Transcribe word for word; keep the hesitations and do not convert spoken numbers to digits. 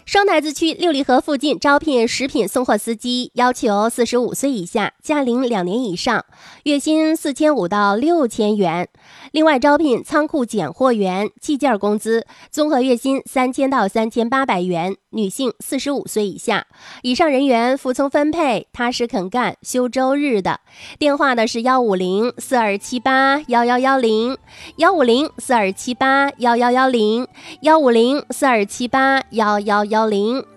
双台子区六里河附近招聘食品送货司机，要求四十五岁以下，驾龄两年以上，月薪四千五到六千元。另外招聘仓库拣货员，计件工资，综合月薪三千到三千八百元，女性四十五岁以下。以上人员服从分配，踏实肯干，休周日的。电话的是幺五零四二七八幺幺幺零，幺五零四二七八幺幺幺零，幺五零四二七八幺幺幺零。